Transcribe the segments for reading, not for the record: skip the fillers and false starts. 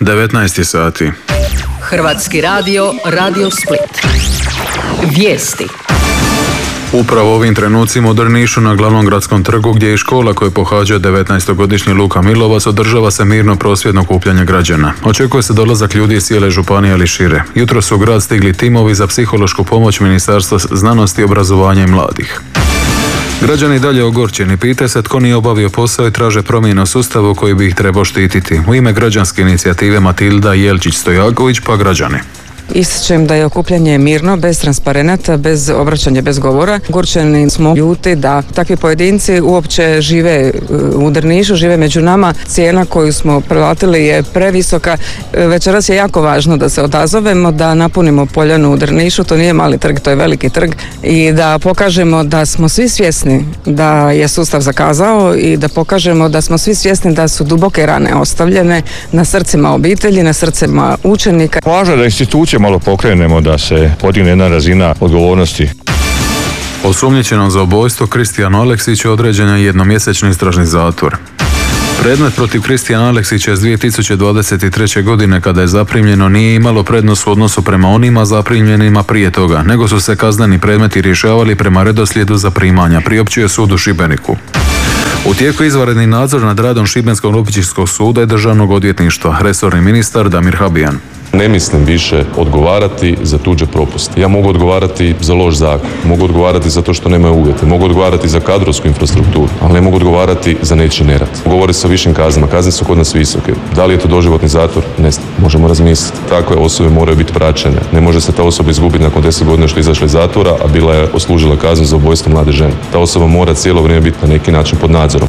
19 sati. Hrvatski radio, Radio Split. Vijesti. Upravo ovim trenucima u Drnišu na glavnom gradskom trgu, gdje je škola koju pohađa 19-godišnji Luka Milovac, održava se mirno prosvjedno okupljanje građana. Očekuje se dolazak ljudi iz cijele županije ili šire. Jutro su u grad stigli timovi za psihološku pomoć Ministarstva znanosti, obrazovanja i mladih. Građani dalje ogorčeni, pitaju se tko nije obavio posao i traže promjene u sustavu koji bi ih trebao štititi. U ime građanske inicijative Matilda Jelčić-Stojaković pa građani. Ističem da je okupljanje mirno, bez transparenata, bez obraćanja, bez govora. Ogorčeni smo, ljuti da takvi pojedinci uopće žive u Drnišu, žive među nama. Cijena koju smo platili je previsoka. Večeras je jako važno da se odazovemo, da napunimo Poljanu u Drnišu. To nije mali trg, to je veliki trg. I da pokažemo da smo svi svjesni da je sustav zakazao i da pokažemo da smo svi svjesni da su duboke rane ostavljene na srcima obitelji, na srcima učenika. Važno je da institucije malo pokrenemo, da se podigne jedna razina odgovornosti. Osumnjičenom za ubojstvo Kristijanu Aleksiću određen je jednomjesečni istražni zatvor. Predmet protiv Kristijana Aleksića iz 2023. godine, kada je zaprimljeno, nije imalo prednost u odnosu prema onima zaprimljenima prije toga, nego su se kazneni predmeti rješavali prema redoslijedu zaprimanja, priopćio sud u Šibeniku. U tijeku izvanredni nadzor nad radom Šibenskog općinskog suda i državnog odvjetništva, resorni ministar Damir Habijan. Ne mislim više odgovarati za tuđe propuste. Ja mogu odgovarati za loš zakon, mogu odgovarati za to što nemaju uvjete, mogu odgovarati za kadrovsku infrastrukturu, ali ne mogu odgovarati za nečiji nerad. Govori se o višim kaznama, kazne su kod nas visoke. Da li je to doživotni zatvor? Ne znam, možemo razmisliti. Takve osobe moraju biti praćene. Ne može se ta osoba izgubiti nakon 10 godina što je izašla iz zatvora, a bila je odslužila kaznu za ubojstvo mlade žene. Ta osoba mora cijelo vrijeme biti na neki način pod nadzorom.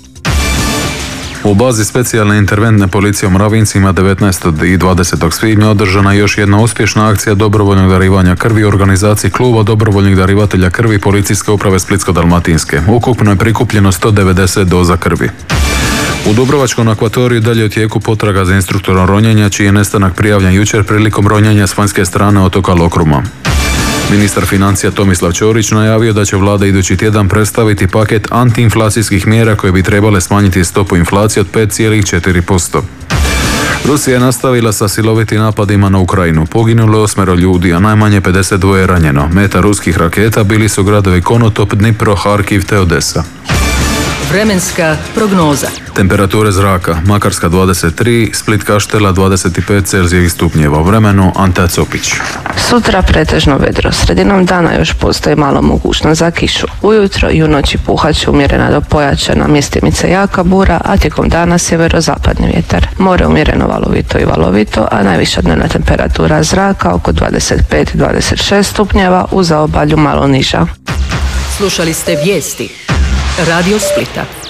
U bazi specijalne interventne policije u Mravincima 19. i 20. svibnja održana je još jedna uspješna akcija dobrovoljnog darivanja krvi u organizaciji kluba dobrovoljnih darivatelja krvi Policijske uprave Splitsko-dalmatinske. Ukupno je prikupljeno 190 doza krvi. U Dubrovačkom akvatoriju dalje u tijeku potraga za instruktorom ronjenja, čiji je nestanak prijavljen jučer prilikom ronjenja s vanjske strane otoka Lokruma. Ministar financija Tomislav Ćorić najavio da će vlada idući tjedan predstaviti paket antiinflacijskih mjera koje bi trebale smanjiti stopu inflacije od 5,4%. Rusija je nastavila sa silovitim napadima na Ukrajinu. Poginulo je 8 ljudi, a najmanje 52 je ranjeno. Meta ruskih raketa bili su gradovi Konotop, Dnipro, Harkiv te Odesa. Vremenska prognoza. Temperature zraka: Makarska 23, Split Kaštela 25 Celzijevih stupnjeva. Vremenu Ante Copić. Sutra pretežno vedro. Sredinom dana još postoji malo mogućnost za kišu. Ujutro i u noći puhat će umjerena do pojačana, mjestimice jaka bura, a tijekom dana sjeverozapadni vjetar. More umjereno valovito i valovito, a najviša dnevna temperatura zraka oko 25-26 stupnjeva, u zaobalju malo niža. Slušali ste vijesti Radio Splita.